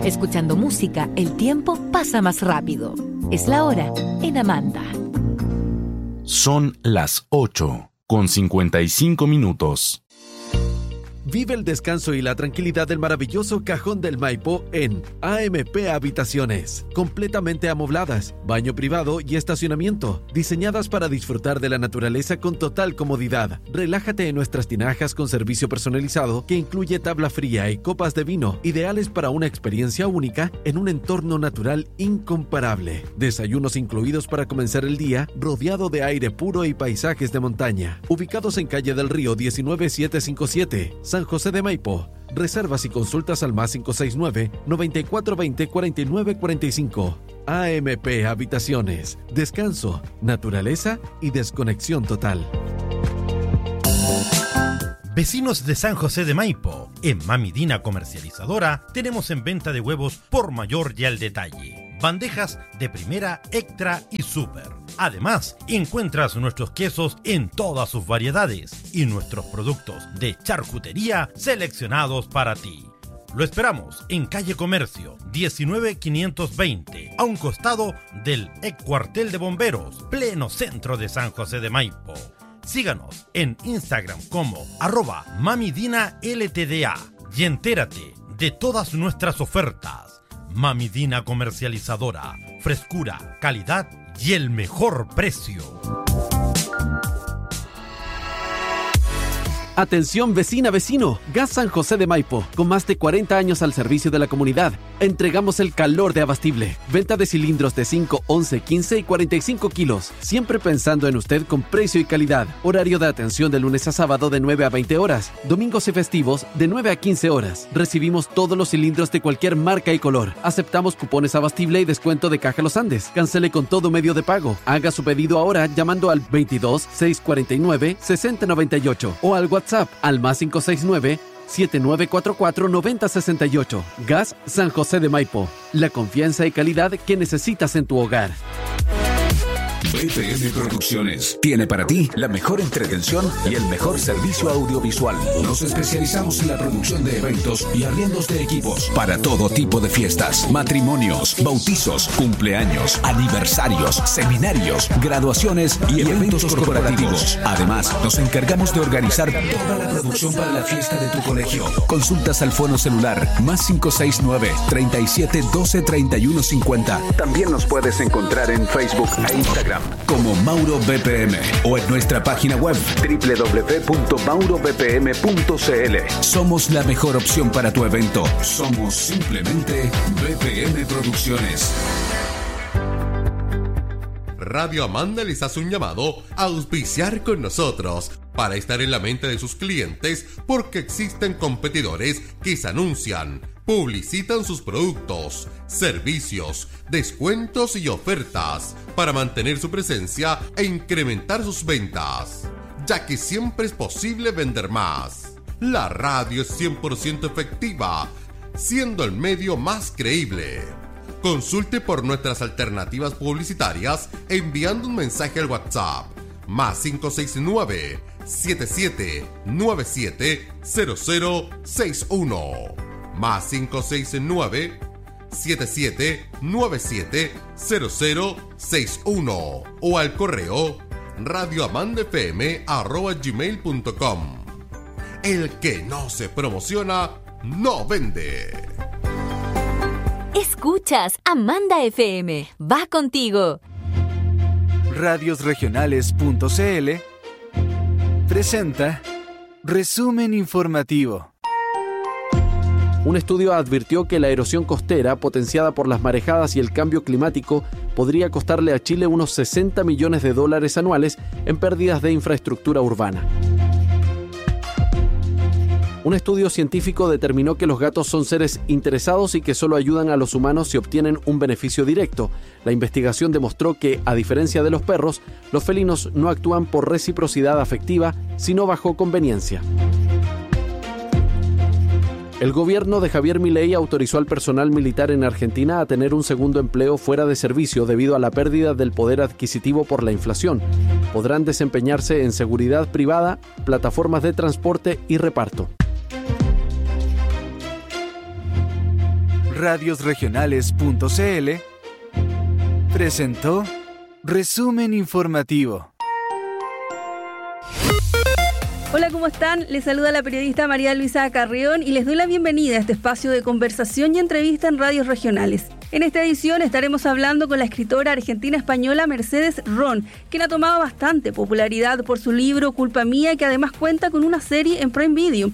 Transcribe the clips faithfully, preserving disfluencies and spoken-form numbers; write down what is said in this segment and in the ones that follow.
Escuchando música, el tiempo pasa más rápido. Es la hora en Amanda. Son las ocho con cincuenta y cinco minutos. Vive el descanso y la tranquilidad del maravilloso Cajón del Maipo en A M P Habitaciones. Completamente amobladas, baño privado y estacionamiento. Diseñadas para disfrutar de la naturaleza con total comodidad. Relájate en nuestras tinajas con servicio personalizado que incluye tabla fría y copas de vino. Ideales para una experiencia única en un entorno natural incomparable. Desayunos incluidos para comenzar el día rodeado de aire puro y paisajes de montaña. Ubicados en Calle del Río diecinueve setecientos cincuenta y siete, San José de Maipo. Reservas y consultas al más cinco seis nueve, noventa y cuatro veinte, cuarenta y nueve cuarenta y cinco. A M P Habitaciones. Descanso, naturaleza y desconexión total. Vecinos de San José de Maipo, en Mami Dina Comercializadora tenemos en venta de huevos por mayor y al detalle. Bandejas de primera, extra y super. Además, encuentras nuestros quesos en todas sus variedades y nuestros productos de charcutería seleccionados para ti. Lo esperamos en Calle Comercio diecinueve quinientos veinte, a un costado del ex cuartel de bomberos, pleno centro de San José de Maipo. Síganos en Instagram como arroba mamidina ltda y entérate de todas nuestras ofertas. Mami Dina Comercializadora, frescura, calidad y el mejor precio. Atención vecina, vecino, Gas San José de Maipo, con más de cuarenta años al servicio de la comunidad. Entregamos el calor de Abastible. Venta de cilindros de cinco, once, quince y cuarenta y cinco kilos. Siempre pensando en usted con precio y calidad. Horario de atención de lunes a sábado de nueve a veinte horas. Domingos y festivos de nueve a quince horas. Recibimos todos los cilindros de cualquier marca y color. Aceptamos cupones Abastible y descuento de Caja Los Andes. Cancele con todo medio de pago. Haga su pedido ahora llamando al veintidós, seiscientos cuarenta y nueve, sesenta noventa y ocho o al WhatsApp al más cinco seis nueve, siete nueve cuatro cuatro, nueve cero seis ocho. Gas San José de Maipo. La confianza y calidad que necesitas en tu hogar. B P M Producciones tiene para ti la mejor entretención y el mejor servicio audiovisual. Nos especializamos en la producción de eventos y arriendos de equipos para todo tipo de fiestas, matrimonios, bautizos, cumpleaños, aniversarios, seminarios, graduaciones y eventos corporativos. Además, nos encargamos de organizar toda la producción para la fiesta de tu colegio. Consultas al fono celular más cinco seis nueve, treinta y siete, doce, treinta y uno cincuenta. También nos puedes encontrar en Facebook e Instagram como Mauro B P M o en nuestra página web doble u doble u doble u punto mauro b p m punto c l. Somos la mejor opción para tu evento. Somos simplemente B P M Producciones. Radio Amanda les hace un llamado a auspiciar con nosotros para estar en la mente de sus clientes, porque existen competidores que se anuncian, publicitan sus productos, servicios, descuentos y ofertas para mantener su presencia e incrementar sus ventas, ya que siempre es posible vender más. La radio es cien por ciento efectiva, siendo el medio más creíble. Consulte por nuestras alternativas publicitarias enviando un mensaje al WhatsApp más cinco seis nueve, siete siete nueve siete, cero cero seis uno más cinco seis nueve, siete siete nueve siete, cero cero seis uno o al correo radioamandafm arroba gmail punto com. El que no se promociona no vende. Escuchas Amanda F M. Va contigo. Radiosregionales punto c l presenta Resumen Informativo. Un estudio advirtió que la erosión costera, potenciada por las marejadas y el cambio climático, podría costarle a Chile unos sesenta millones de dólares anuales en pérdidas de infraestructura urbana. Un estudio científico determinó que los gatos son seres interesados y que solo ayudan a los humanos si obtienen un beneficio directo. La investigación demostró que, a diferencia de los perros, los felinos no actúan por reciprocidad afectiva, sino bajo conveniencia. El gobierno de Javier Milei autorizó al personal militar en Argentina a tener un segundo empleo fuera de servicio debido a la pérdida del poder adquisitivo por la inflación. Podrán desempeñarse en seguridad privada, plataformas de transporte y reparto. radios regionales punto c l presentó Resumen Informativo. Hola, ¿cómo están? Les saluda la periodista María Luisa Carrión y les doy la bienvenida a este espacio de conversación y entrevista en radios regionales. En esta edición estaremos hablando con la escritora argentina-española Mercedes Ron, quien ha tomado bastante popularidad por su libro Culpa Mía, que además cuenta con una serie en Prime Video.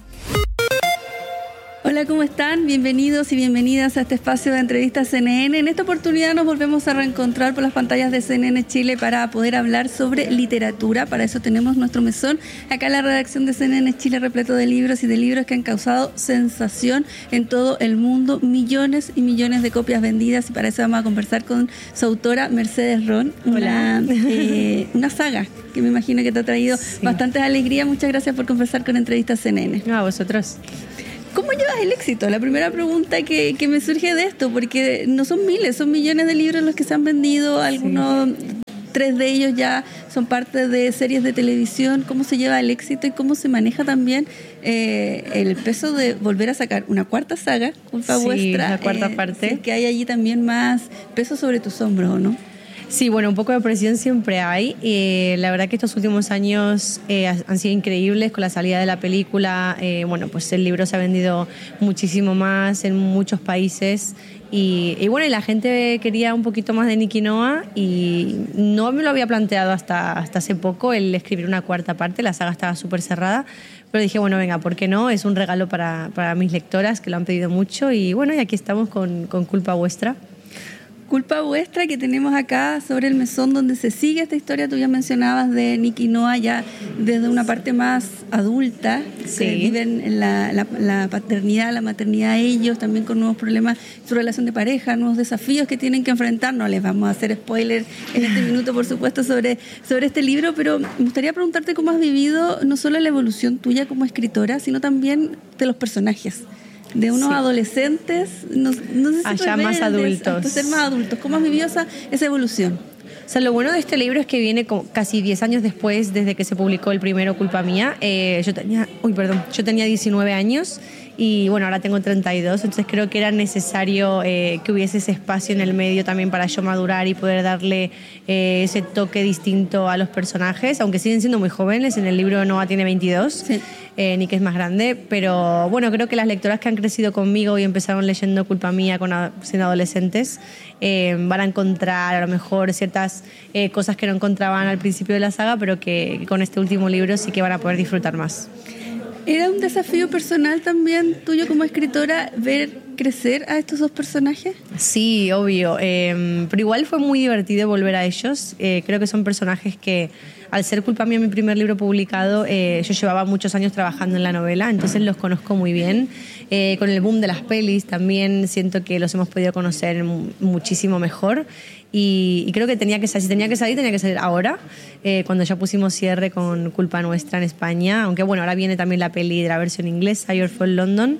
Hola, ¿cómo están? Bienvenidos y bienvenidas a este espacio de entrevistas C N N. En esta oportunidad nos volvemos a reencontrar por las pantallas de C N N Chile para poder hablar sobre literatura. Para eso tenemos nuestro mesón acá en la redacción de C N N Chile, repleto de libros y de libros que han causado sensación en todo el mundo. Millones y millones de copias vendidas, y para eso vamos a conversar con su autora Mercedes Ron. Una, eh, una saga que me imagino que te ha traído sí. bastantes alegrías. Muchas gracias por conversar con Entrevistas C N N. No, a vosotros. ¿Cómo llevas el éxito? La primera pregunta que, que me surge de esto, porque no son miles, son millones de libros los que se han vendido, algunos, sí. tres de ellos ya son parte de series de televisión. ¿Cómo se lleva el éxito y cómo se maneja también eh, el peso de volver a sacar una cuarta saga, Culpa sí, Vuestra? La cuarta eh, parte. Sí, que hay allí también más peso sobre tus hombros, ¿o no? Sí, bueno, un poco de presión siempre hay. Eh, la verdad que estos últimos años eh, han sido increíbles con la salida de la película. Eh, bueno, pues el libro se ha vendido muchísimo más en muchos países. Y, y bueno, y la gente quería un poquito más de Nikki Noah y no me lo había planteado hasta, hasta hace poco el escribir una cuarta parte. La saga estaba súper cerrada. Pero dije, bueno, venga, ¿por qué no? Es un regalo para, para mis lectoras que lo han pedido mucho. Y bueno, y aquí estamos con, con Culpa Vuestra. Culpa Vuestra, que tenemos acá sobre el mesón donde se sigue esta historia. Tú ya mencionabas de Nikki Noah ya desde una parte más adulta, sí. que viven la, la, la paternidad, la maternidad ellos, también con nuevos problemas, su relación de pareja, nuevos desafíos que tienen que enfrentar. No les vamos a hacer spoiler en este minuto, por supuesto, sobre, sobre este libro, pero me gustaría preguntarte cómo has vivido no solo la evolución tuya como escritora, sino también de los personajes. De unos sí. adolescentes, no, no sé si allá más adultos. Hasta ser más adultos. ¿Cómo has vivido esa, esa evolución? O sea, lo bueno de este libro es que viene como casi diez años después desde que se publicó el primero, Culpa Mía. Eh, yo tenía, uy, perdón, yo tenía diecinueve años y bueno, ahora tengo treinta y dos, entonces creo que era necesario eh, que hubiese ese espacio en el medio también para yo madurar y poder darle eh, ese toque distinto a los personajes, aunque siguen siendo muy jóvenes. En el libro Noah tiene veintidós. Sí. Eh, Nick es más grande, pero bueno, creo que las lectoras que han crecido conmigo y empezaron leyendo Culpa Mía con, siendo adolescentes eh, van a encontrar a lo mejor ciertas eh, cosas que no encontraban al principio de la saga, pero que, que con este último libro sí que van a poder disfrutar más. ¿Era un desafío personal también tuyo como escritora ver crecer a estos dos personajes? Sí, obvio, eh, pero igual fue muy divertido volver a ellos. Eh, creo que son personajes que, al ser Culpa Mía mi primer libro publicado, eh, yo llevaba muchos años trabajando en la novela, entonces los conozco muy bien. Eh, con el boom de las pelis también siento que los hemos podido conocer muchísimo mejor. Y, y creo que tenía que salir, si tenía que salir, tenía que salir ahora, eh, cuando ya pusimos cierre con Culpa Nuestra en España, aunque bueno, ahora viene también la peli de la versión inglesa, Your Fault London,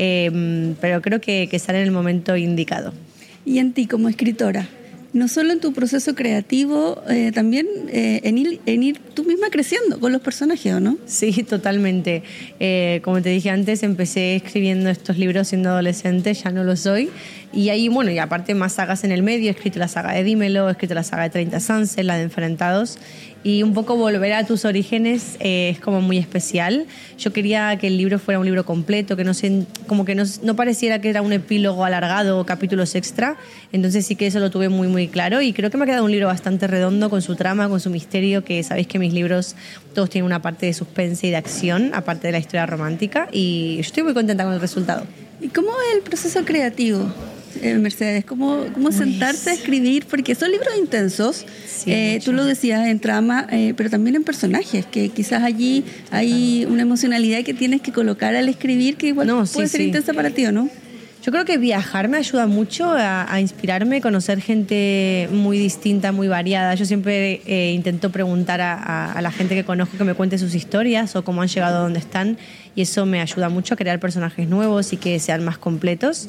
eh, pero creo que, que sale en el momento indicado. Y en ti como escritora, no solo en tu proceso creativo, eh, también eh, en, ir, en ir tú misma creciendo con los personajes, ¿o no? Sí, totalmente. Eh, como te dije antes, empecé escribiendo estos libros siendo adolescente, ya no lo soy. Y ahí, bueno, y aparte más sagas en el medio, he escrito la saga de Dímelo, he escrito la saga de treinta Sunset, la de Enfrentados, y un poco volver a tus orígenes eh, es como muy especial. Yo quería que el libro fuera un libro completo, que no se, como que no, no pareciera que era un epílogo alargado o capítulos extra, entonces sí que eso lo tuve muy muy claro y creo que me ha quedado un libro bastante redondo con su trama, con su misterio, que sabéis que mis libros todos tienen una parte de suspense y de acción, aparte de la historia romántica, y yo estoy muy contenta con el resultado. ¿Y cómo es el proceso creativo? Eh, Mercedes, ¿cómo, cómo sentarse a escribir? Porque son libros intensos, sí, eh, tú lo decías en trama, eh, pero también en personajes, que quizás allí hay una emocionalidad que tienes que colocar al escribir que igual no, puede sí, ser sí. intensa para ti, ¿o no? Yo creo que viajar me ayuda mucho a, a inspirarme, conocer gente muy distinta, muy variada. Yo siempre eh, intento preguntar a, a, a la gente que conozco que me cuente sus historias o cómo han llegado a donde están, y eso me ayuda mucho a crear personajes nuevos y que sean más completos.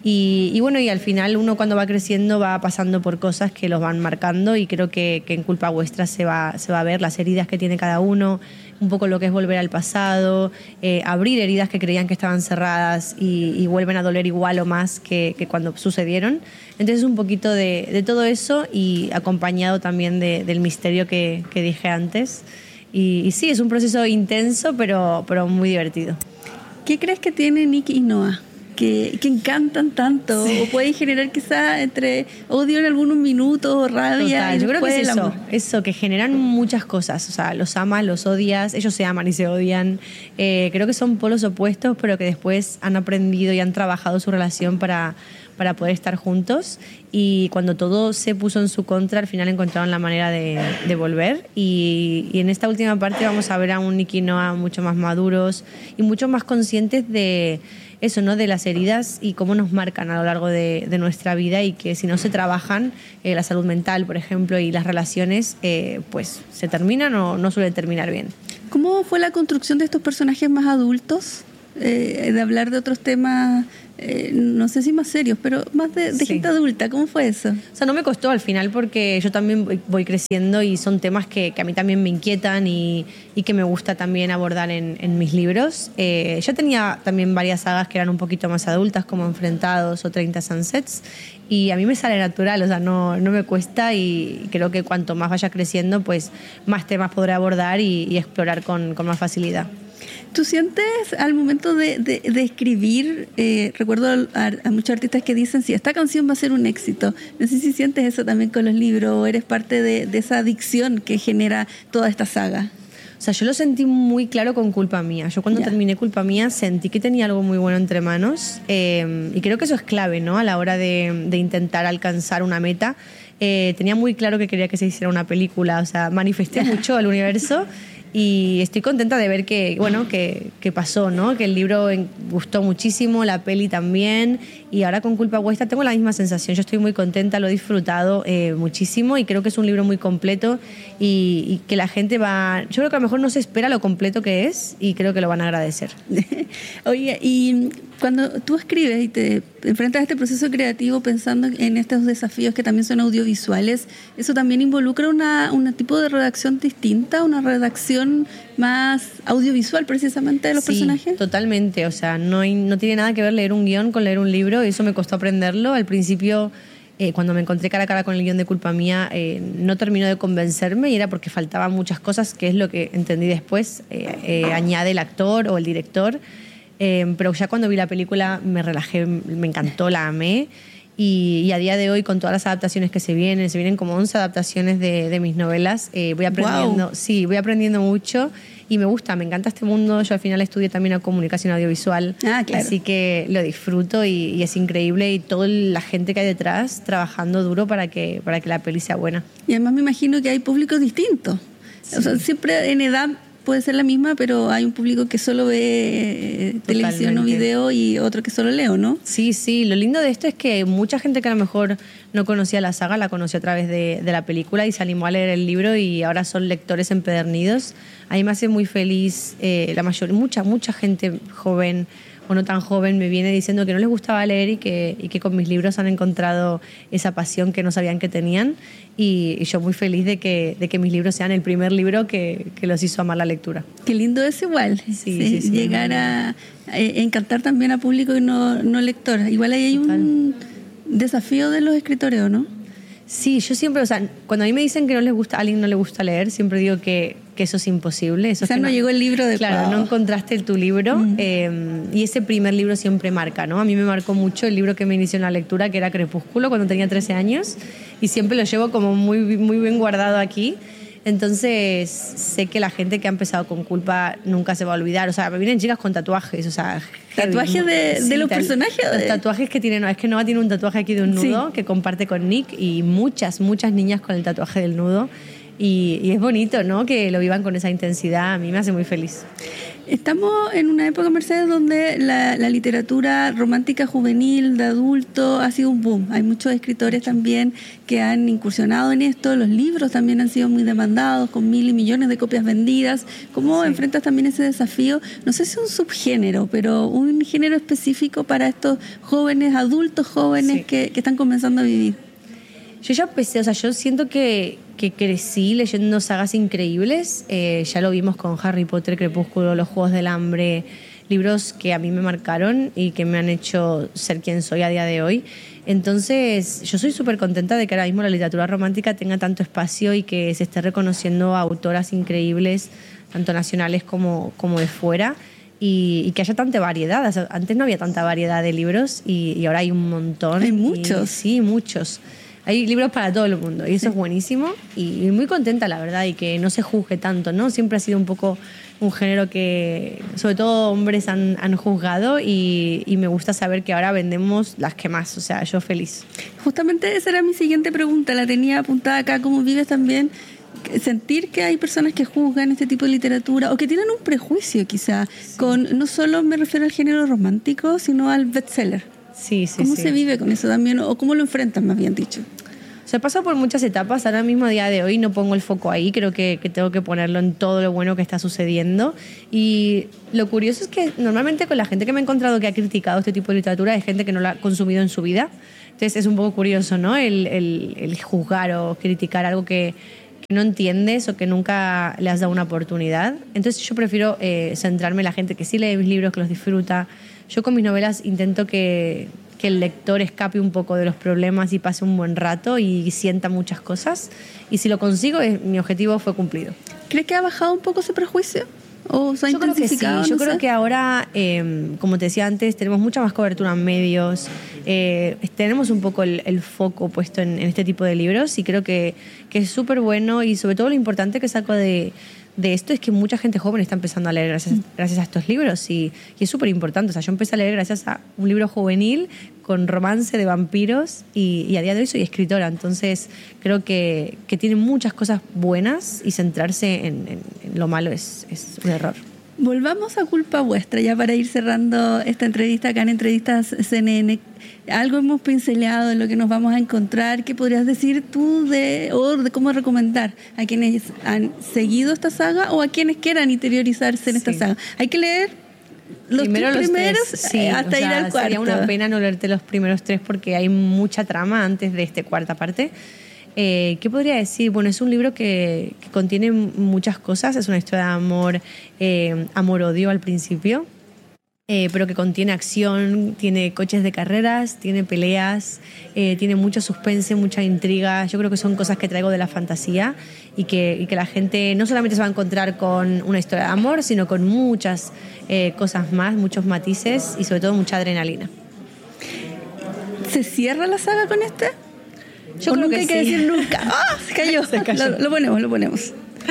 Y, y bueno, y al final uno cuando va creciendo va pasando por cosas que los van marcando, y creo que, que en Culpa Vuestra se va, se va a ver las heridas que tiene cada uno, un poco lo que es volver al pasado, eh, abrir heridas que creían que estaban cerradas y, y vuelven a doler igual o más que, que cuando sucedieron. Entonces un poquito de, de todo eso y acompañado también de, del misterio que, que dije antes. Y, y sí, es un proceso intenso, pero, pero muy divertido. ¿Qué crees que tiene Nick y Noah? Que, que encantan tanto, sí. O pueden generar quizá entre odio en algunos minutos, rabia. Total, yo creo que es eso, amor. eso, que generan muchas cosas, o sea, los amas, los odias, ellos se aman y se odian, eh, creo que son polos opuestos, pero que después han aprendido y han trabajado su relación para, para poder estar juntos, y cuando todo se puso en su contra, al final encontraron la manera de, de volver, y, y en esta última parte vamos a ver a un Nick y Noah mucho más maduros y mucho más conscientes de eso, ¿no? De las heridas y cómo nos marcan a lo largo de, de nuestra vida, y que si no se trabajan, eh, la salud mental, por ejemplo, y las relaciones, eh, pues se terminan o no suelen terminar bien. ¿Cómo fue la construcción de estos personajes más adultos? Eh, de hablar de otros temas, eh, no sé si más serios, pero más de, de sí. gente adulta. ¿Cómo fue eso? O sea, no me costó al final, porque yo también voy, voy creciendo y son temas que, que a mí también me inquietan y, y que me gusta también abordar en, en mis libros. Eh, yo tenía también varias sagas que eran un poquito más adultas, como Enfrentados o treinta Sunsets, y a mí me sale natural, o sea, no, no me cuesta, y creo que cuanto más vaya creciendo, pues más temas podré abordar y, y explorar con, con más facilidad. ¿Tú sientes al momento de, de, de escribir, eh, recuerdo a, a muchos artistas que dicen, si esta canción va a ser un éxito, no sé si sientes eso también con los libros, o eres parte de, de esa adicción que genera toda esta saga? O sea, yo lo sentí muy claro con Culpa Mía. Yo cuando ya. terminé Culpa Mía sentí que tenía algo muy bueno entre manos, eh, y creo que eso es clave, ¿no? A la hora de, de intentar alcanzar una meta. Eh, tenía muy claro que quería que se hiciera una película, o sea, manifesté mucho al universo. Y estoy contenta de ver que, bueno, que, que pasó, ¿no? Que el libro gustó muchísimo, la peli también, y ahora con Culpa Vuestra tengo la misma sensación. Yo estoy muy contenta, lo he disfrutado eh, muchísimo, y creo que es un libro muy completo, y, y que la gente va... Yo creo que a lo mejor no se espera lo completo que es, y creo que lo van a agradecer. Oye, y cuando tú escribes y te enfrentas a este proceso creativo pensando en estos desafíos que también son audiovisuales, ¿eso también involucra una, un tipo de redacción distinta, una redacción más audiovisual precisamente de los sí, personajes? Totalmente, o sea, no, hay, no tiene nada que ver leer un guión con leer un libro, y eso me costó aprenderlo. Al principio, eh, cuando me encontré cara a cara con el guión de Culpa Mía, eh, no terminó de convencerme, y era porque faltaban muchas cosas, que es lo que entendí después, eh, eh, añade el actor o el director. Eh, pero ya cuando vi la película me relajé, me encantó, la amé, y, y a día de hoy, con todas las adaptaciones que se vienen, se vienen como once adaptaciones de, de mis novelas, eh, voy aprendiendo, wow. sí, voy aprendiendo mucho, y me gusta, me encanta este mundo. Yo al final estudié también a comunicación audiovisual, ah, claro. así que lo disfruto, y, y es increíble, y toda la gente que hay detrás trabajando duro para que, para que la peli sea buena. Y además me imagino que hay públicos distintos, sí. O sea, siempre en edad puede ser la misma, pero hay un público que solo ve eh, televisión o video, y otro que solo leo, ¿no? Sí, sí. Lo lindo de esto es que mucha gente que a lo mejor no conocía la saga, la conoció a través de, de la película y se animó a leer el libro, y ahora son lectores empedernidos. A mí me hace muy feliz, eh, la mayor, mucha, mucha gente joven o no tan joven me viene diciendo que no les gustaba leer, y que, y que con mis libros han encontrado esa pasión que no sabían que tenían, y, y yo muy feliz de que, de que mis libros sean el primer libro que, que los hizo amar la lectura. Qué lindo es igual, sí, sí, sí, sí, llegar a, a encantar también a público y no, no lector. Igual ahí hay Total. un desafío de los escritores, ¿o no? Sí, yo siempre, o sea, cuando a mí me dicen que no les gusta, a alguien no le gusta leer, siempre digo que, que eso es imposible. Eso o sea, es que no, no llegó el libro de Claro, no encontraste tu libro, mm. eh, y ese primer libro siempre marca, ¿no? A mí me marcó mucho el libro que me inició en la lectura, que era Crepúsculo, cuando tenía trece años, y siempre lo llevo como muy, muy bien guardado aquí. Entonces, sé que la gente que ha empezado con Culpa nunca se va a olvidar. O sea, me vienen chicas con tatuajes, o sea... ¿Tatuajes de, sí, de los tal, personajes? Los tatuajes que tienen... No, es que Noah tiene un tatuaje aquí de un nudo, sí, que comparte con Nick, y muchas, muchas niñas con el tatuaje del nudo. Y, y es bonito, ¿no?, que lo vivan con esa intensidad. A mí me hace muy feliz. Estamos en una época, Mercedes, donde la, la literatura romántica juvenil, de adulto, ha sido un boom. Hay muchos escritores también que han incursionado en esto. Los libros también han sido muy demandados, con mil y millones de copias vendidas. ¿Cómo sí. enfrentas también ese desafío? No sé si es un subgénero, pero un género específico para estos jóvenes, adultos jóvenes sí. que, que están comenzando a vivir. Yo ya empecé, o sea, yo siento que, que crecí leyendo sagas increíbles. Eh, ya lo vimos con Harry Potter, Crepúsculo, Los Juegos del Hambre, libros que a mí me marcaron y que me han hecho ser quien soy a día de hoy. Entonces, yo soy súper contenta de que ahora mismo la literatura romántica tenga tanto espacio y que se esté reconociendo a autoras increíbles, tanto nacionales como, como de fuera, y, y que haya tanta variedad. O sea, antes no había tanta variedad de libros y, y ahora hay un montón. Hay muchos. Y, sí, muchos. Hay libros para todo el mundo y eso sí. Es buenísimo y, y muy contenta, la verdad, y que no se juzgue tanto, ¿no? Siempre ha sido un poco un género que, sobre todo, hombres han, han juzgado y, y me gusta saber que ahora vendemos las que más, o sea, yo feliz. Justamente esa era mi siguiente pregunta, la tenía apuntada acá, ¿cómo vives también? Sentir que hay personas que juzgan este tipo de literatura o que tienen un prejuicio quizá, sí. con no solo me refiero al género romántico, sino al bestseller. Sí, sí, ¿Cómo sí. se vive con eso también o cómo lo enfrentas, más bien dicho? O sea, paso por muchas etapas. Ahora mismo, a día de hoy, no pongo el foco ahí. Creo que, que tengo que ponerlo en todo lo bueno que está sucediendo. Y lo curioso es que normalmente con la gente que me he encontrado que ha criticado este tipo de literatura es gente que no la ha consumido en su vida. Entonces es un poco curioso, ¿no? El, el, el juzgar o criticar algo que, que no entiendes o que nunca le has dado una oportunidad. Entonces yo prefiero eh, centrarme en la gente que sí lee mis libros, que los disfruta. Yo con mis novelas intento que... que el lector escape un poco de los problemas y pase un buen rato y sienta muchas cosas. Y si lo consigo, mi objetivo fue cumplido. ¿Crees que ha bajado un poco ese prejuicio? ¿O se ha Yo intensificado? Creo que sí. Yo no creo sé. que ahora, eh, como te decía antes, tenemos mucha más cobertura en medios. Eh, tenemos un poco el, el foco puesto en, en este tipo de libros y creo que, que es súper bueno. Y sobre todo lo importante que saco de... de esto es que mucha gente joven está empezando a leer gracias, gracias a estos libros y, y es súper importante. O sea, yo empecé a leer gracias a un libro juvenil con romance de vampiros y, y a día de hoy soy escritora. Entonces creo que, que tiene muchas cosas buenas y centrarse en, en, en lo malo es, es un error. Volvamos a Culpa Vuestra, ya para ir cerrando esta entrevista acá en Entrevistas C N N. Algo hemos pincelado en lo que nos vamos a encontrar. ¿Qué podrías decir tú de, o de cómo recomendar a quienes han seguido esta saga o a quienes quieran interiorizarse en Sí. esta saga? Hay que leer los Primero tres los primeros tres, sí, hasta o ir sea, al cuarto. Sería una pena no leerte los primeros tres porque hay mucha trama antes de esta cuarta parte. Eh, ¿Qué podría decir? Bueno, es un libro que, que contiene muchas cosas. Es una historia de amor, eh, amor-odio al principio, eh, pero que contiene acción, tiene coches de carreras, tiene peleas, eh, tiene mucho suspense, mucha intriga. Yo creo que son cosas que traigo de la fantasía y que, y que la gente no solamente se va a encontrar con una historia de amor, sino con muchas eh, cosas más, muchos matices y sobre todo mucha adrenalina. ¿Se cierra la saga con este? Yo ¿O creo nunca que hay que sí. decir nunca? ¡Ah! Se cayó. Se cayó. Lo, lo ponemos, lo ponemos.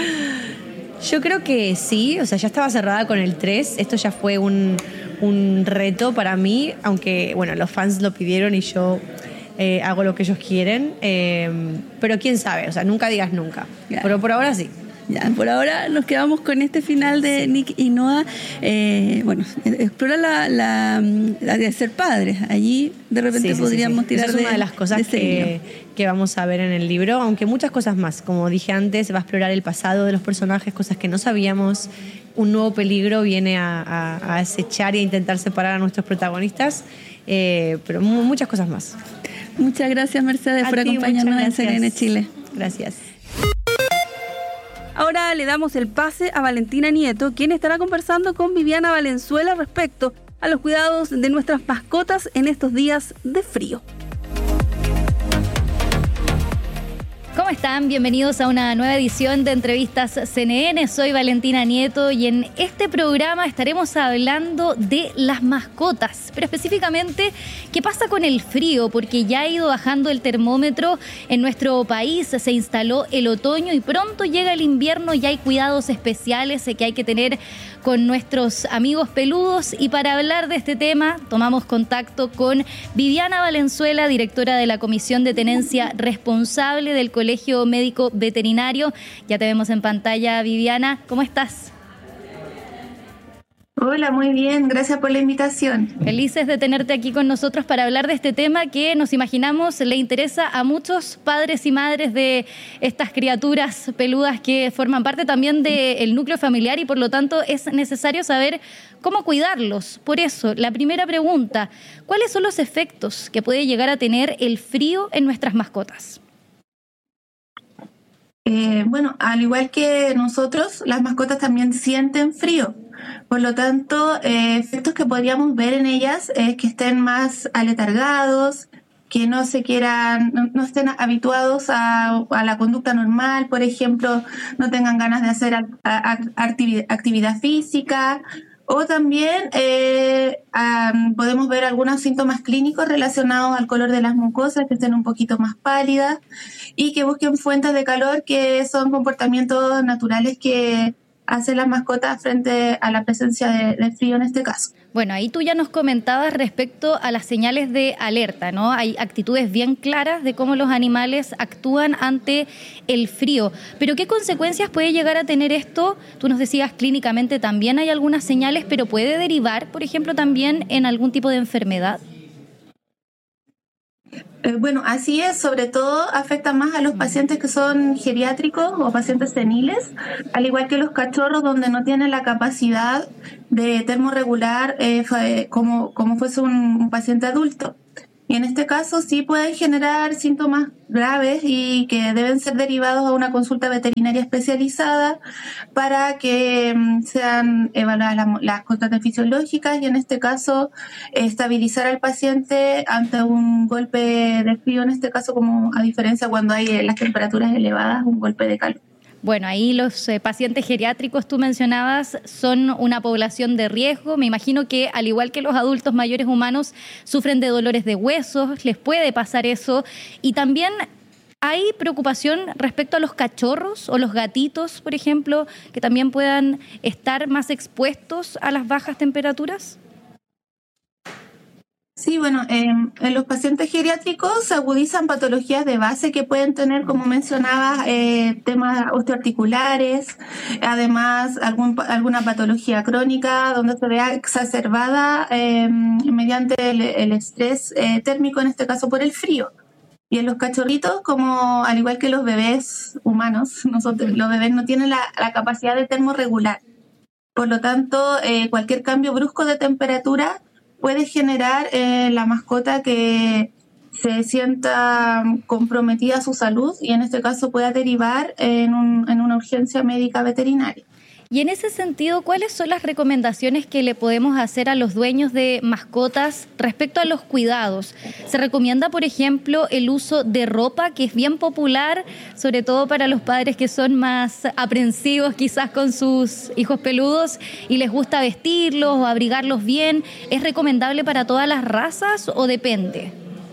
Yo creo que sí, o sea, ya estaba cerrada con el tres. Esto ya fue un, un reto para mí, aunque, bueno, los fans lo pidieron y yo eh, hago lo que ellos quieren. Eh, pero quién sabe, o sea, nunca digas nunca. Ya. Pero por ahora sí. Ya, por ahora nos quedamos con este final de sí. Nick y Noah. Eh, bueno, explora la, la, la de ser padres. Allí de repente Sí, sí, podríamos sí, sí. tirar Esa es de, una de las cosas de ese que, hilo. que vamos a ver en el libro, aunque muchas cosas más. Como dije antes, va a explorar el pasado de los personajes, cosas que no sabíamos. Un nuevo peligro viene a, a, a acechar y a intentar separar a nuestros protagonistas, eh, pero mu- muchas cosas más. Muchas gracias, Mercedes, A por ti, acompañarnos en muchas C N N gracias. Chile. Gracias. Ahora le damos el pase a Valentina Nieto, quien estará conversando con Viviana Valenzuela respecto a los cuidados de nuestras mascotas en estos días de frío. ¿Cómo están? Bienvenidos a una nueva edición de Entrevistas C N N. Soy Valentina Nieto y en este programa estaremos hablando de las mascotas, pero específicamente qué pasa con el frío, porque ya ha ido bajando el termómetro en nuestro país, se instaló el otoño y pronto llega el invierno y hay cuidados especiales que hay que tener con nuestros amigos peludos. Y para hablar de este tema tomamos contacto con Viviana Valenzuela, directora de la Comisión de Tenencia Responsable del Colegio Médico Veterinario. Ya te vemos en pantalla, Viviana. ¿Cómo estás? Hola, muy bien. Gracias por la invitación. Felices de tenerte aquí con nosotros para hablar de este tema que nos imaginamos le interesa a muchos padres y madres de estas criaturas peludas que forman parte también del núcleo familiar y por lo tanto es necesario saber cómo cuidarlos. Por eso, la primera pregunta, ¿cuáles son los efectos que puede llegar a tener el frío en nuestras mascotas? Eh, bueno, al igual que nosotros, las mascotas también sienten frío. Por lo tanto, eh, efectos que podríamos ver en ellas es que estén más aletargados, que no se quieran, no, no estén habituados a, a la conducta normal, por ejemplo, no tengan ganas de hacer a, a, actividad, actividad física, o también eh, um, podemos ver algunos síntomas clínicos relacionados al color de las mucosas, que estén un poquito más pálidas y que busquen fuentes de calor, que son comportamientos naturales que hacen las mascotas frente a la presencia de, de frío en este caso. Bueno, ahí tú ya nos comentabas respecto a las señales de alerta, ¿no? Hay actitudes bien claras de cómo los animales actúan ante el frío. Pero ¿qué consecuencias puede llegar a tener esto? Tú nos decías clínicamente también hay algunas señales, pero ¿puede derivar, por ejemplo, también en algún tipo de enfermedad? Eh, bueno, así es, sobre todo afecta más a los pacientes que son geriátricos o pacientes seniles, al igual que los cachorros donde no tienen la capacidad de termorregular eh, como, como fuese un, un paciente adulto. Y en este caso sí pueden generar síntomas graves y que deben ser derivados a una consulta veterinaria especializada para que um, sean evaluadas la, las constantes fisiológicas y en este caso estabilizar al paciente ante un golpe de frío, en este caso como a diferencia cuando hay eh, las temperaturas elevadas, un golpe de calor. Bueno, ahí los eh, pacientes geriátricos, tú mencionabas, son una población de riesgo. Me imagino que, al igual que los adultos mayores humanos, sufren de dolores de huesos, les puede pasar eso. Y también hay preocupación respecto a los cachorros o los gatitos, por ejemplo, que también puedan estar más expuestos a las bajas temperaturas. Sí, bueno, eh, en los pacientes geriátricos se agudizan patologías de base que pueden tener, como mencionaba, eh, temas osteoarticulares, además algún, alguna patología crónica donde se vea exacerbada eh, mediante el, el estrés eh, térmico, en este caso por el frío. Y en los cachorritos, como al igual que los bebés humanos, nosotros los bebés no tienen la, la capacidad de termorregular. Por lo tanto, eh, cualquier cambio brusco de temperatura puede generar en eh, la mascota que se sienta comprometida su salud y en este caso pueda derivar en, un, en una urgencia médica veterinaria. Y en ese sentido, ¿cuáles son las recomendaciones que le podemos hacer a los dueños de mascotas respecto a los cuidados? Se recomienda, por ejemplo, el uso de ropa, que es bien popular, sobre todo para los padres que son más aprensivos quizás con sus hijos peludos y les gusta vestirlos o abrigarlos bien. ¿Es recomendable para todas las razas o depende?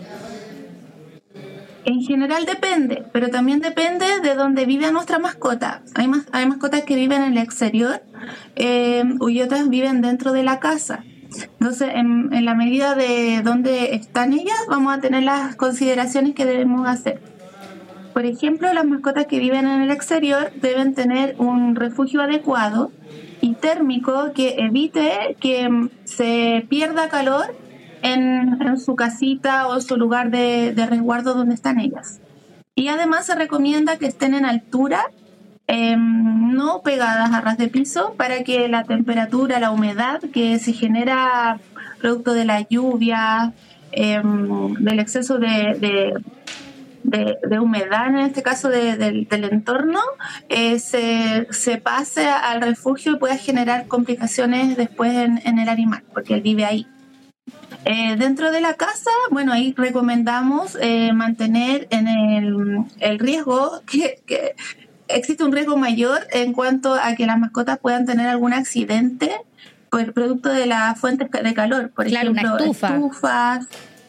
En general depende, pero también depende de dónde vive nuestra mascota. Hay, mas, hay mascotas que viven en el exterior eh, y otras viven dentro de la casa. Entonces, en, en la medida de dónde están ellas, vamos a tener las consideraciones que debemos hacer. Por ejemplo, las mascotas que viven en el exterior deben tener un refugio adecuado y térmico que evite que se pierda calor En, en su casita o su lugar de, de resguardo donde están ellas. Y además se recomienda que estén en altura, eh, no pegadas a ras de piso, para que la temperatura, la humedad que se genera producto de la lluvia, eh, del exceso de, de, de, de humedad, en este caso de, de, del entorno, eh, se, se pase al refugio y pueda generar complicaciones después en, en el animal, porque él vive ahí. Eh, dentro de la casa, bueno, ahí recomendamos eh, mantener en el, el riesgo, que, que existe un riesgo mayor en cuanto a que las mascotas puedan tener algún accidente por producto de las fuentes de calor, por claro, ejemplo, una estufa. estufas.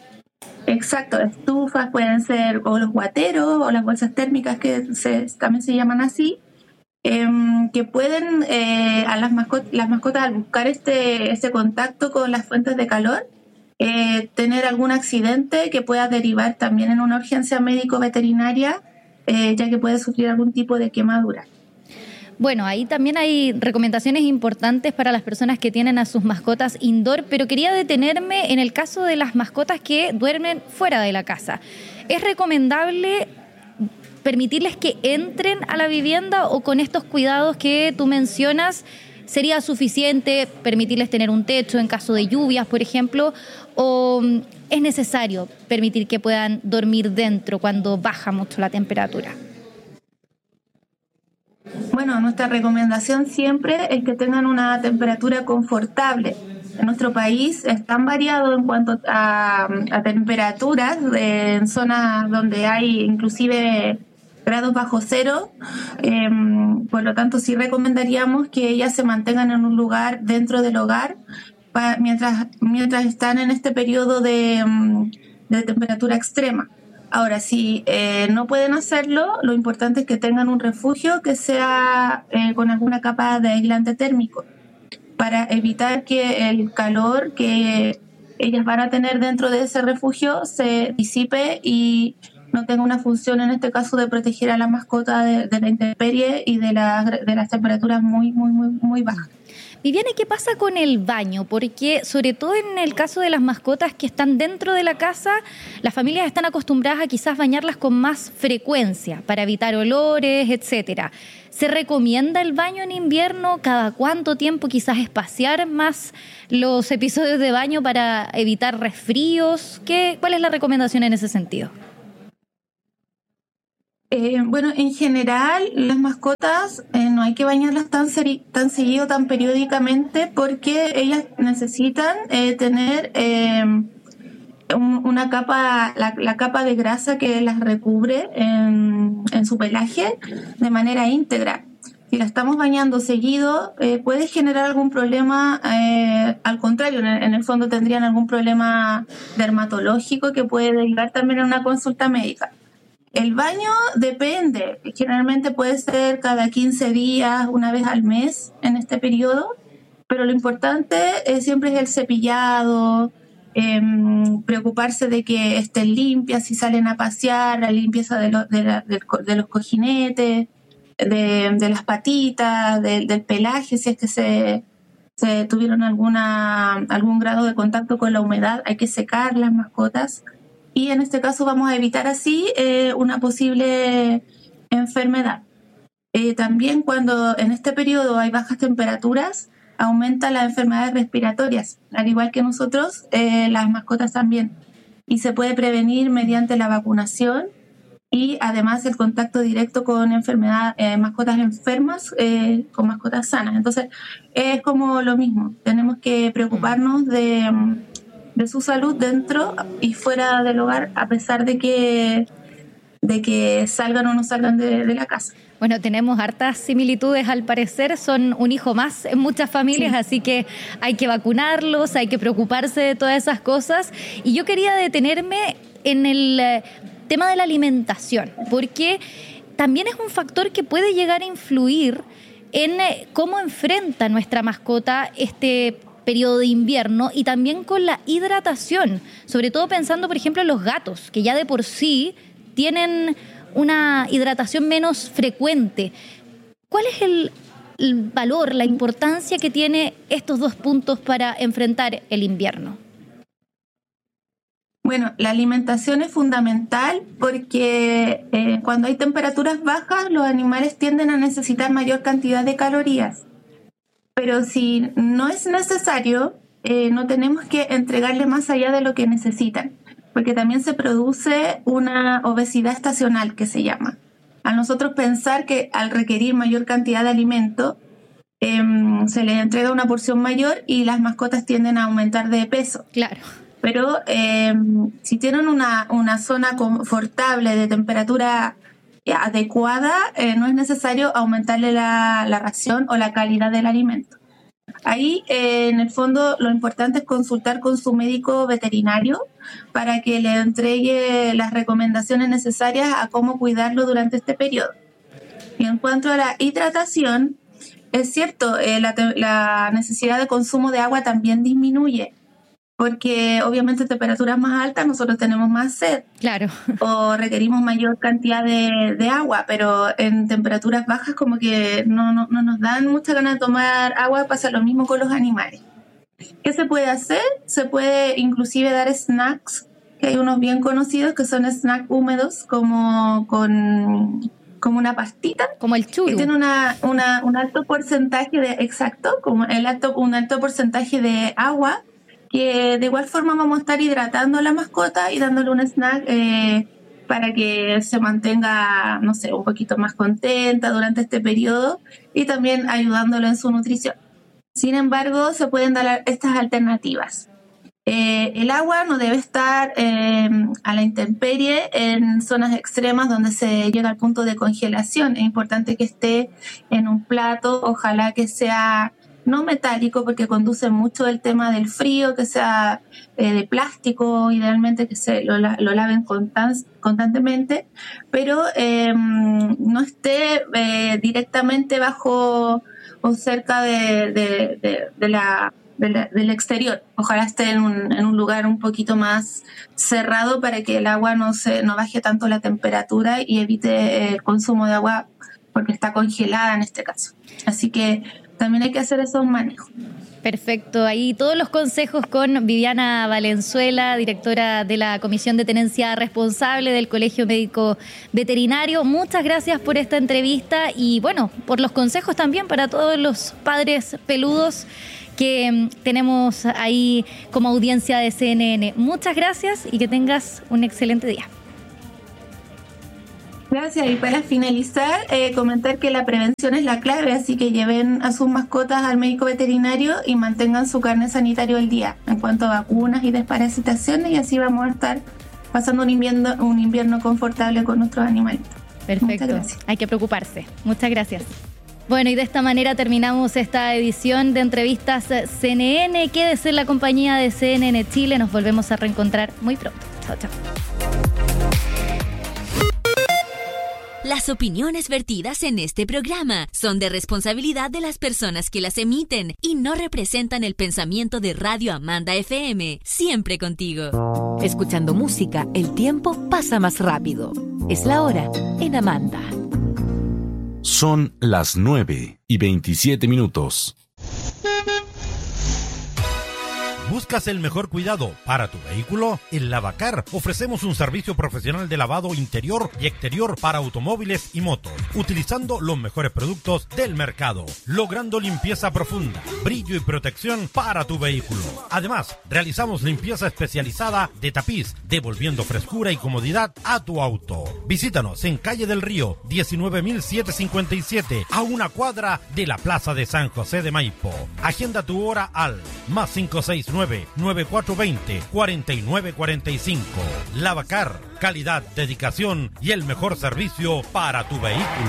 Exacto, estufas pueden ser, o los guateros, o las bolsas térmicas que se, también se llaman así, eh, que pueden, eh, a las mascotas, las mascotas al buscar este, este contacto con las fuentes de calor, Eh, tener algún accidente que pueda derivar también en una urgencia médico-veterinaria, eh, ya que puede sufrir algún tipo de quemadura. Bueno, ahí también hay recomendaciones importantes para las personas que tienen a sus mascotas indoor, pero quería detenerme en el caso de las mascotas que duermen fuera de la casa. ¿Es recomendable permitirles que entren a la vivienda o con estos cuidados que tú mencionas sería suficiente permitirles tener un techo en caso de lluvias, por ejemplo, o es necesario permitir que puedan dormir dentro cuando baja mucho la temperatura? Bueno, nuestra recomendación siempre es que tengan una temperatura confortable. En nuestro país es tan variado en cuanto a, a temperaturas, de, en zonas donde hay inclusive grados bajo cero, eh, por lo tanto sí recomendaríamos que ellas se mantengan en un lugar dentro del hogar pa, mientras, mientras están en este periodo de, de temperatura extrema. Ahora, si eh, no pueden hacerlo, lo importante es que tengan un refugio que sea eh, con alguna capa de aislante térmico, para evitar que el calor que ellas van a tener dentro de ese refugio se disipe y no tenga una función, en este caso, de proteger a la mascota de, de la intemperie y de, la, de las temperaturas muy, muy, muy, muy bajas. Viviane, ¿qué pasa con el baño? Porque sobre todo en el caso de las mascotas que están dentro de la casa, las familias están acostumbradas a quizás bañarlas con más frecuencia para evitar olores, etcétera. ¿Se recomienda el baño en invierno? ¿Cada cuánto tiempo quizás espaciar más los episodios de baño para evitar resfríos? ¿Qué, ¿Cuál es la recomendación en ese sentido? Eh, bueno, en general las mascotas eh, no hay que bañarlas tan, seri- tan seguido, tan periódicamente, porque ellas necesitan eh, tener eh, un, una capa, la, la capa de grasa que las recubre en, en su pelaje de manera íntegra. Si la estamos bañando seguido, eh, puede generar algún problema, eh, al contrario, en el, en el fondo tendrían algún problema dermatológico que puede derivar también en una consulta médica. El baño depende, generalmente puede ser cada quince días, una vez al mes en este periodo, pero lo importante eh, siempre es el cepillado, eh, preocuparse de que estén limpias, si salen a pasear, la limpieza de, lo, de, la, de, de los cojinetes, de, de las patitas, de, del pelaje, si es que se, se tuvieron alguna, algún grado de contacto con la humedad, hay que secar las mascotas. Y en este caso vamos a evitar así eh, una posible enfermedad. Eh, también cuando en este periodo hay bajas temperaturas, aumentan las enfermedades respiratorias. Al igual que nosotros, eh, las mascotas también. Y se puede prevenir mediante la vacunación y además el contacto directo con enfermedad, eh, mascotas enfermas eh, con mascotas sanas. Entonces es como lo mismo. Tenemos que preocuparnos de... de su salud dentro y fuera del hogar, a pesar de que, de que salgan o no salgan de, de la casa. Bueno, tenemos hartas similitudes al parecer, son un hijo más en muchas familias, sí. Así que hay que vacunarlos, hay que preocuparse de todas esas cosas. Y yo quería detenerme en el tema de la alimentación, porque también es un factor que puede llegar a influir en cómo enfrenta nuestra mascota este periodo de invierno, y también con la hidratación, sobre todo pensando, por ejemplo, en los gatos, que ya de por sí tienen una hidratación menos frecuente. ¿Cuál es el, el valor, la importancia que tiene estos dos puntos para enfrentar el invierno? Bueno, la alimentación es fundamental porque eh, cuando hay temperaturas bajas, los animales tienden a necesitar mayor cantidad de calorías. Pero si no es necesario, eh, no tenemos que entregarle más allá de lo que necesitan, porque también se produce una obesidad estacional, que se llama. Al nosotros pensar que al requerir mayor cantidad de alimento, eh, se les entrega una porción mayor y las mascotas tienden a aumentar de peso. Claro. Pero eh, si tienen una, una zona confortable de temperatura adecuada, eh, no es necesario aumentarle la, la ración o la calidad del alimento. Ahí, eh, en el fondo, lo importante es consultar con su médico veterinario para que le entregue las recomendaciones necesarias a cómo cuidarlo durante este periodo. Y en cuanto a la hidratación, es cierto, eh, la, la necesidad de consumo de agua también disminuye, porque obviamente en temperaturas más altas nosotros tenemos más sed. Claro. O requerimos mayor cantidad de, de agua, pero en temperaturas bajas como que no, no, no nos dan mucha ganas de tomar agua. Pasa lo mismo con los animales. ¿Qué se puede hacer? Se puede inclusive dar snacks, que hay unos bien conocidos que son snacks húmedos, como con como una pastita. Como el churu. Que tiene una, una, un alto porcentaje de, exacto, como el alto, un alto porcentaje de agua, que de igual forma vamos a estar hidratando a la mascota y dándole un snack eh, para que se mantenga, no sé, un poquito más contenta durante este periodo y también ayudándolo en su nutrición. Sin embargo, se pueden dar estas alternativas. Eh, el agua no debe estar eh, a la intemperie en zonas extremas donde se llega al punto de congelación. Es importante que esté en un plato, ojalá que sea no metálico porque conduce mucho el tema del frío, que sea eh, de plástico, idealmente que se lo, lo laven constan- constantemente, pero eh, no esté eh, directamente bajo o cerca de, de, de, de la... del exterior. Ojalá esté en un, en un lugar un poquito más cerrado para que el agua no se no baje tanto la temperatura y evite el consumo de agua porque está congelada en este caso. Así que también hay que hacer esos manejos. Perfecto, ahí todos los consejos con Viviana Valenzuela, directora de la Comisión de Tenencia Responsable del Colegio Médico Veterinario. Muchas gracias por esta entrevista y bueno, por los consejos también para todos los padres peludos que tenemos ahí como audiencia de C N N. Muchas gracias y que tengas un excelente día. Gracias. Y para finalizar, eh, comentar que la prevención es la clave, así que lleven a sus mascotas al médico veterinario y mantengan su carnet sanitario al día en cuanto a vacunas y desparasitaciones, y así vamos a estar pasando un invierno, un invierno confortable con nuestros animalitos. Perfecto. Hay que preocuparse. Muchas gracias. Bueno, y de esta manera terminamos esta edición de Entrevistas C N N. Quédese en la compañía de C N N Chile. Nos volvemos a reencontrar muy pronto. Chao, chao. Las opiniones vertidas en este programa son de responsabilidad de las personas que las emiten y no representan el pensamiento de Radio Amanda F M. Siempre contigo. Escuchando música, el tiempo pasa más rápido. Es la hora en Amanda. Son las nueve y veintisiete minutos. ¿Buscas el mejor cuidado para tu vehículo? En Lavacar ofrecemos un servicio profesional de lavado interior y exterior para automóviles y motos, utilizando los mejores productos del mercado, logrando limpieza profunda, brillo y protección para tu vehículo. Además, realizamos limpieza especializada de tapiz, devolviendo frescura y comodidad a tu auto. Visítanos en Calle del Río, diecinueve mil setecientos cincuenta y siete, a una cuadra de la Plaza de San José de Maipo. Agenda tu hora al más cinco seis nueve, nueve cuatro dos cero, cuatro nueve cuatro cinco. Lavacar, calidad, dedicación y el mejor servicio para tu vehículo.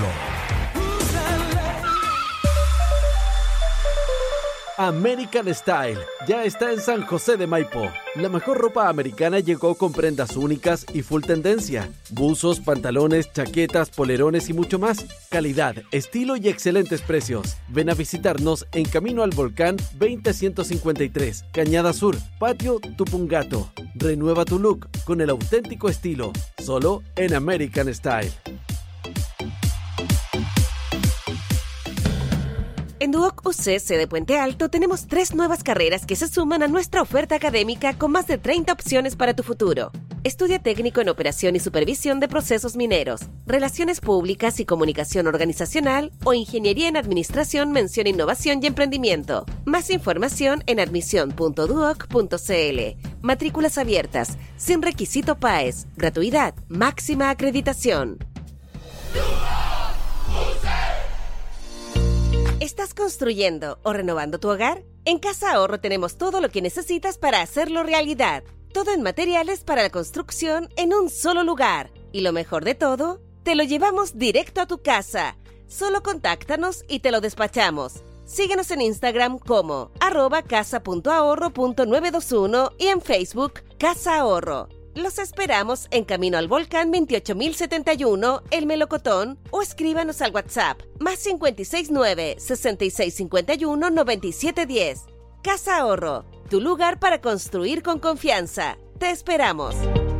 American Style ya está en San José de Maipo. La mejor ropa americana llegó con prendas únicas y full tendencia. Buzos, pantalones, chaquetas, polerones y mucho más. Calidad, estilo y excelentes precios. Ven a visitarnos en Camino al Volcán veinte ciento cincuenta y tres, Cañada Sur, Patio Tupungato. Renueva tu look con el auténtico estilo, solo en American Style. En Duoc U C C de Puente Alto tenemos tres nuevas carreras que se suman a nuestra oferta académica con más de treinta opciones para tu futuro. Estudia técnico en operación y supervisión de procesos mineros, relaciones públicas y comunicación organizacional o ingeniería en administración, mención, innovación y emprendimiento. Más información en admisión punto duoc punto c l. Matrículas abiertas, sin requisito P A E S, gratuidad, máxima acreditación. ¿Estás construyendo o renovando tu hogar? En Casa Ahorro tenemos todo lo que necesitas para hacerlo realidad. Todo en materiales para la construcción en un solo lugar. Y lo mejor de todo, te lo llevamos directo a tu casa. Solo contáctanos y te lo despachamos. Síguenos en Instagram como arroba casa punto ahorro punto nueve dos uno y en Facebook Casa Ahorro. Los esperamos en Camino al Volcán veintiocho mil setenta y uno, El Melocotón, o escríbanos al WhatsApp más cinco seis nueve, sesenta y seis cincuenta y uno, noventa y siete diez. Casa Ahorro, tu lugar para construir con confianza. Te esperamos.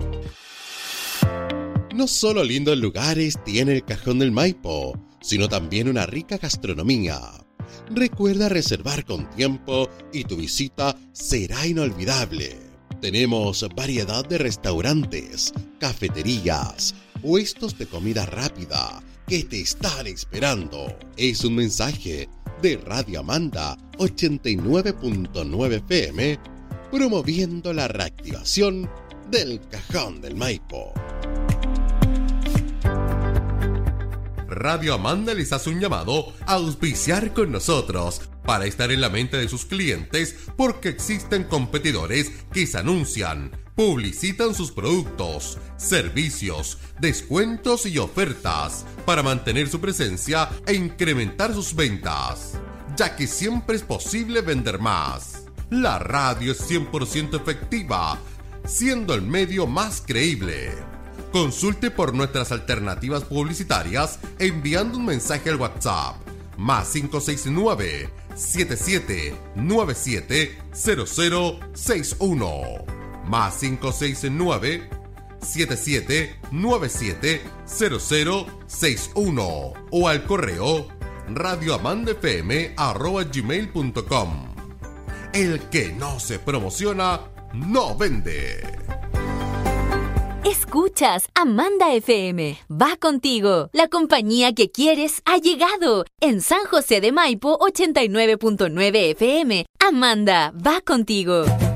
No solo lindos lugares tiene el Cajón del Maipo, sino también una rica gastronomía. Recuerda reservar con tiempo y tu visita será inolvidable. Tenemos variedad de restaurantes, cafeterías, puestos de comida rápida que te están esperando. Es un mensaje de Radio Amanda ochenta y nueve punto nueve F M, promoviendo la reactivación del Cajón del Maipo. Radio Amanda les hace un llamado a auspiciar con nosotros para estar en la mente de sus clientes porque existen competidores que se anuncian, publicitan sus productos, servicios, descuentos y ofertas para mantener su presencia e incrementar sus ventas, ya que siempre es posible vender más. La radio es cien por ciento efectiva, siendo el medio más creíble. Consulte por nuestras alternativas publicitarias enviando un mensaje al WhatsApp más cinco seis nueve, siete siete nueve siete, cero cero seis uno más cinco seis nueve, siete siete nueve siete, cero cero seis uno o al correo radioamandafm arroba gmail punto com. El que no se promociona, no vende. Escuchas Amanda F M. Va contigo. La compañía que quieres ha llegado. En San José de Maipo, ochenta y nueve punto nueve F M. Amanda, va contigo.